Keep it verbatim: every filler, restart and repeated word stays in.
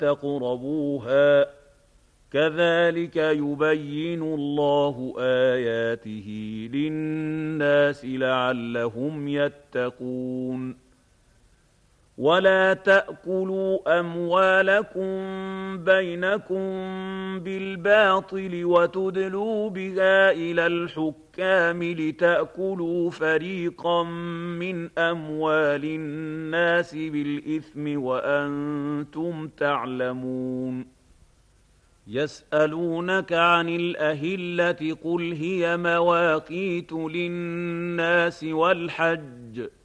تقربوها كذلك يبين الله آياته للناس لعلهم يتقون ولا تأكلوا أموالكم بينكم بالباطل وتدلوا بها إلى الحكام لتأكلوا فريقا من أموال الناس بالإثم وأنتم تعلمون يسألونك عن الأهلة قل هي مواقيت للناس والحج